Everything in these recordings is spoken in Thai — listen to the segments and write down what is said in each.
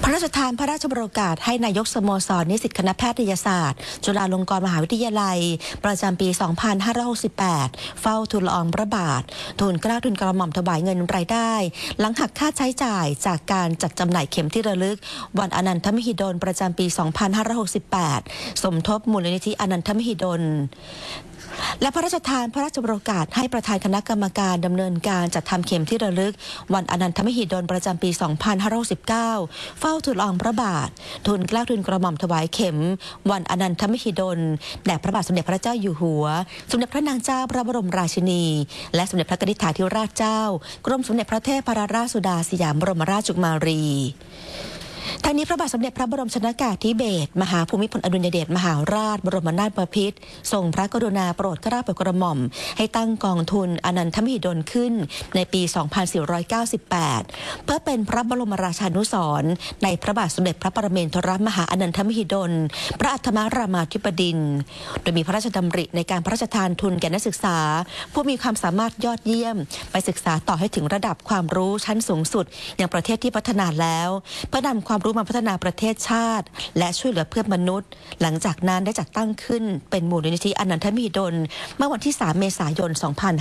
พระราชทานพระราชโองการให้นายกสโมสรนิสิตคณะแพทยศาสตร์จุฬาลงกรณ์มหาวิทยาลัยประจำปี 2568 เฝ้าทูลละอองพระบาททูลเกล้าทูลกระหม่อมถวายเงินรายได้หลังหักค่าใช้จ่ายจากการจัดจำหน่ายเข็มที่ระลึกวันอนันทมหิดลประจำปี 2568 สมทบมูลนิธิอนันทมหิดลและพระราชทานพระราชโองการให้ประธานคณะกรรมการดำเนินการจัดทำเข็มที่ระลึกวันอนันทมหิดลประจำปี 2519 เฝ้าทูลละอองพระบาททูลเกล้าทูลกระหม่อมถวายเข็มวันอนันทมหิดลแด่พระบาทสมเด็จพระเจ้าอยู่หัวสมเด็จพระนางเจ้าพระบรมราชินีและสมเด็จพระนิธิธิราชเจ้ากรมสมเด็จพระเทพรัตนราชสุดาสยามบรมราชกุมารีทางนี้พระบาทสมเด็จพระบรมชนกาธิเบศรมหาภูมิพลอดุลยเดชมหาราชบรมนาถบพิตรทรงพระกรุณาโปรดเกล้าโปรดกระหม่อมให้ตั้งกองทุนอนันทมหิดลขึ้นในปี 2498 เพื่อเป็นพระบรมราชานุสรณ์ในพระบาทสมเด็จพระปรเมนทรมหาอนันทมหิดลพระอัฏฐมรามาธิบดินทร์โดยมีพระราชดำริในการพระราชทานทุนแก่นักศึกษาผู้มีความสามารถยอดเยี่ยมไปศึกษาต่อให้ถึงระดับความรู้ชั้นสูงสุดอย่างประเทศที่พัฒนาแล้วเพื่อนำความรู้มาพัฒนาประเทศชาติและช่วยเหลือเพื่อนมนุษย์หลังจากนั้นได้จัดตั้งขึ้นเป็นมูลนิธิอนันทมหิดลเมื่อวันที่ 3 เมษายน 2502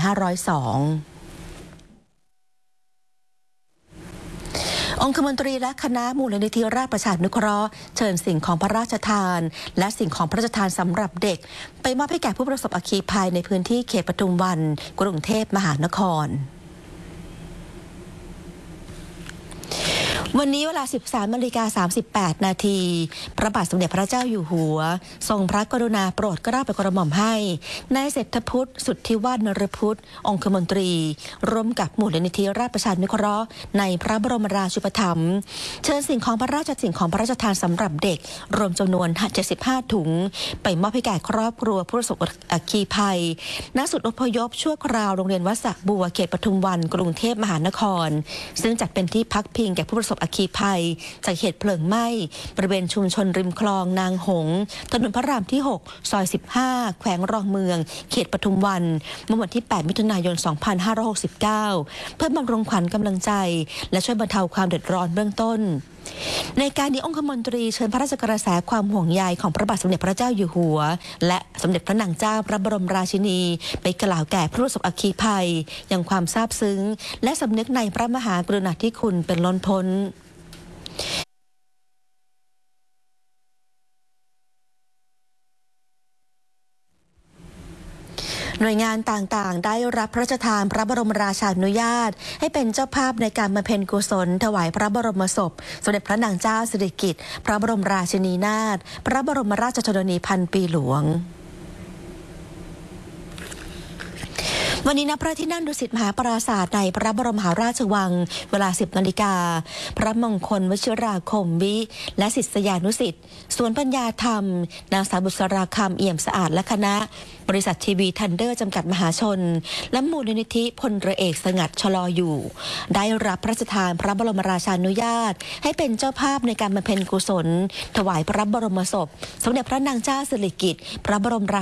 องคมนตรีและคณะมูลนิธิราชประชานุเคราะห์เชิญสิ่งของพระราชทานและสิ่งของพระราชทานสำหรับเด็กไปมอบให้แก่ผู้ประสบอัคคีภัยในพื้นที่เขตปทุมวันกรุงเทพมหานครวันนี้เวลา 13:38 นาทีพระบาทสมเด็จพระเจ้าอยู่หัวทรงพระกรุณาโปรดเกล้าโปรดกระหม่อมให้นายเศรษฐพุทธสุทธิวาฒนรพุทธองคมนตรีร่วมกับมูลนิธิราชประชานุเคราะห์ในพระบรมราชูปถัมภ์เชิญสิ่งของพระราชทานสำหรับเด็กรวมจำนวน 75 ถุงไปมอบให้แก่ครอบครัวผู้ประสบอัคคีภัยณศูนย์อพยพชั่วคราวโรงเรียนวัดสระบัวเขตปทุมวันกรุงเทพมหานครซึ่งจัดเป็นที่พักพิงแก่ผู้ประสบอัคคีภัยจากเหตุเพลิงไหม้บริเวณชุมชนริมคลองนางหงส์ถนนพระรามที่ 6 ซอย 15 แขวงรองเมืองเขตปทุมวันเมื่อวันที่ 8 มิถุนายน 2569 เพื่อบำรุงขวัญกำลังใจและช่วยบรรเทาความเดือดร้อนเบื้องต้นในการนี้องคมนตรีเชิญพระราชกระแสความห่วงใยของพระบาทสมเด็จพระเจ้าอยู่หัวและสมเด็จพระนางเจ้าพระบรมราชินีไปกล่าวแก่ผู้ประสบอัคคีภัยอย่างความซาบซึ้งและสำนึกในพระมหากรุณาธิคุณเป็นล้นพ้นหน่วยงานต่างๆได้รับพระราชทานพระบรมราชานุญาตให้เป็นเจ้าภาพในการบำเพ็ญกุศลถวายพระบรมศพสมเด็จพระนางเจ้าสิริกิติ์พระบรมราชินีนาถพระบรมราชชนนีพันปีหลวงวันนี้ณพระที่นั่งดุสิตมหาปราสาทในพระบรมมหาราชวังเวลา 10 นาฬิกาพระมงคลวชิราคมวิและศิษยานุศิษย์สวนปัญญาธรรมนางสาวบุษราคำเอี่ยมสะอาดและคณะบริษัททีวีทันเดอร์จำกัดมหาชนและมูลนิธิพลเรือเอกสงัดชลออยู่ได้รับพระราชทานพระบรมราชานุญาตให้เป็นเจ้าภาพในการบำเพ็ญกุศลถวายพระบรมศพสมเด็จพระนางเจ้าสิริกิติ์พระบรมรา